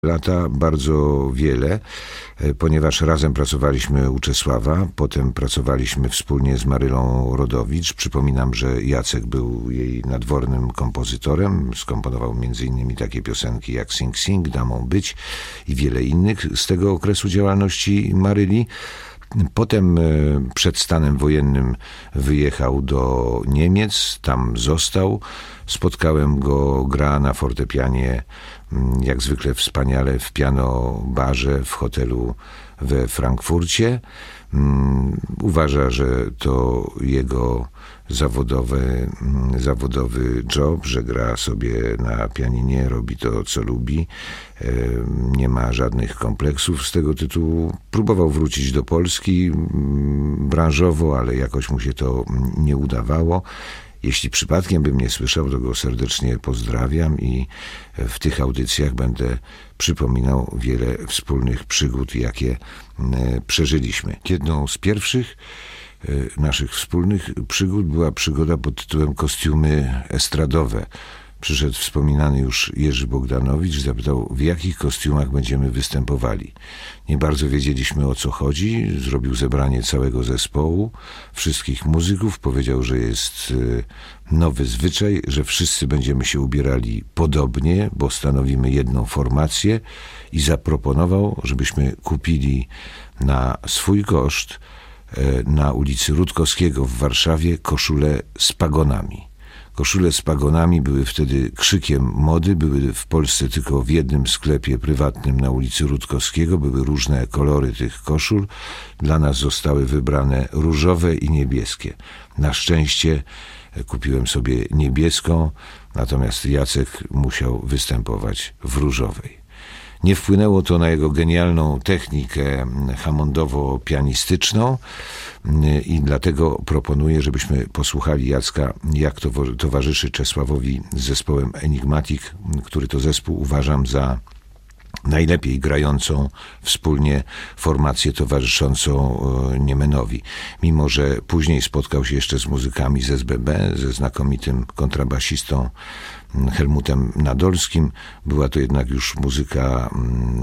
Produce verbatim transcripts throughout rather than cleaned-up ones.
Lata bardzo wiele, ponieważ razem pracowaliśmy u Czesława, potem pracowaliśmy wspólnie z Marylą Rodowicz. Przypominam, że Jacek był jej nadwornym kompozytorem, skomponował między innymi takie piosenki jak Sing Sing, Damą być i wiele innych z tego okresu działalności Maryli. Potem przed stanem wojennym wyjechał do Niemiec, tam został. Spotkałem go, gra na fortepianie, jak zwykle wspaniale, w piano barze w hotelu we Frankfurcie. Uważa, że to jego zawodowy, zawodowy job, że gra sobie na pianinie, robi to, co lubi. Nie ma żadnych kompleksów z tego tytułu. Próbował wrócić do Polski branżowo, ale jakoś mu się to nie udawało. Jeśli przypadkiem bym nie słyszał, to go serdecznie pozdrawiam i w tych audycjach będę przypominał wiele wspólnych przygód, jakie przeżyliśmy. Jedną z pierwszych naszych wspólnych przygód była przygoda pod tytułem Kostiumy estradowe. Przyszedł wspominany już Jerzy Bogdanowicz, zapytał, w jakich kostiumach będziemy występowali. Nie bardzo wiedzieliśmy, o co chodzi. Zrobił zebranie całego zespołu, wszystkich muzyków. Powiedział, że jest nowy zwyczaj, że wszyscy będziemy się ubierali podobnie, bo stanowimy jedną formację, i zaproponował, żebyśmy kupili na swój koszt na ulicy Rutkowskiego w Warszawie koszule z pagonami. Koszule z pagonami były wtedy krzykiem mody, były w Polsce tylko w jednym sklepie prywatnym na ulicy Rutkowskiego, były różne kolory tych koszul. Dla nas zostały wybrane różowe i niebieskie. Na szczęście kupiłem sobie niebieską, natomiast Jacek musiał występować w różowej. Nie wpłynęło to na jego genialną technikę hammondowo-pianistyczną i dlatego proponuję, żebyśmy posłuchali Jacka, jak to towarzyszy Czesławowi z zespołem Enigmatic, który to zespół uważam za najlepiej grającą wspólnie formację towarzyszącą Niemenowi. Mimo że później spotkał się jeszcze z muzykami z S B B, ze znakomitym kontrabasistą Helmutem Nadolskim, była to jednak już muzyka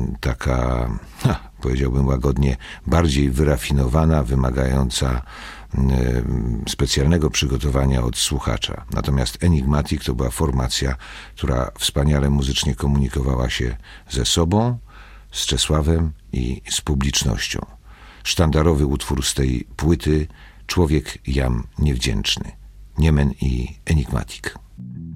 taka, ha, powiedziałbym łagodnie, bardziej wyrafinowana, wymagająca specjalnego przygotowania od słuchacza. Natomiast Enigmatic to była formacja, która wspaniale muzycznie komunikowała się ze sobą, z Czesławem i z publicznością. Sztandarowy utwór z tej płyty, Człowiek jam niewdzięczny. Niemen i Enigmatic.